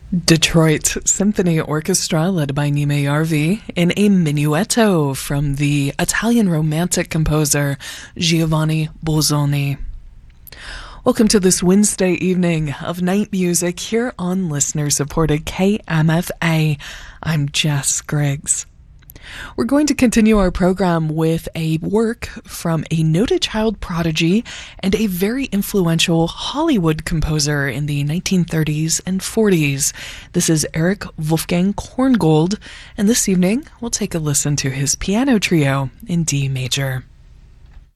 Detroit Symphony Orchestra, led by Nime Yarvi, in a minuetto from the Italian Romantic composer Giovanni Bolzoni. Welcome to this Wednesday evening of night music here on listener-supported KMFA. I'm Jess Griggs. We're going to continue our program with a work from a noted child prodigy and a very influential Hollywood composer in the 1930s and 40s. This is Erich Wolfgang Korngold, and this evening we'll take a listen to his piano trio in D major.